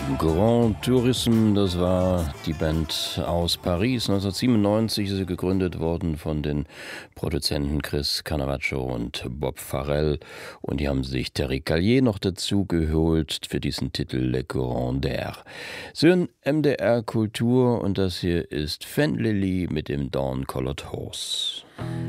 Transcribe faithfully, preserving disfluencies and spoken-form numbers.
Grand Tourisme, das war die Band aus Paris. neunzehnhundertsiebenundneunzig ist sie gegründet worden von den Produzenten Chris Canavaccio und Bob Farrell. Und die haben sich Terry Callier noch dazu geholt für diesen Titel Le Grand Air. Sie hören M D R Kultur und das hier ist Fan Lily mit dem Dawn Colored Horse.